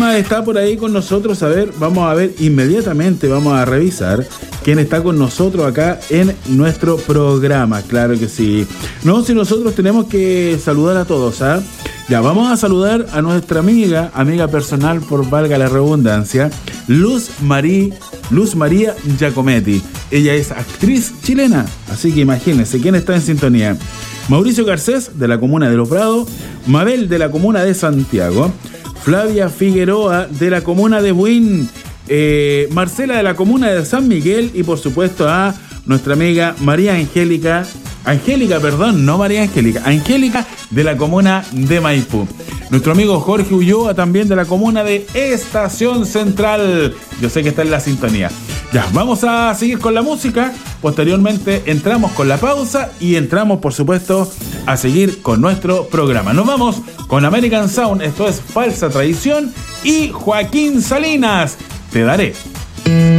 más está por ahí con nosotros? A ver, vamos a ver inmediatamente, vamos a revisar quién está con nosotros acá en nuestro programa. Claro que sí. No, si nosotros tenemos que saludar a todos, ¿ah? Ya, vamos a saludar a nuestra amiga personal, por valga la redundancia, Luz María Giacometti. Ella es actriz chilena, así que imagínense quién está en sintonía. Mauricio Garcés, de la comuna de Los Prados, Mabel, de la comuna de Santiago, Flavia Figueroa, de la comuna de Buin, Marcela, de la comuna de San Miguel, y por supuesto a nuestra amiga Angélica, de la comuna de Maipú. Nuestro amigo Jorge Ulloa, también de la comuna de Estación Central. Yo sé que está en la sintonía. Ya, vamos a seguir con la música. Posteriormente entramos con la pausa y entramos, por supuesto, a seguir con nuestro programa. Nos vamos con American Sound, esto es Falsa Tradición, y Joaquín Salinas, Te Daré.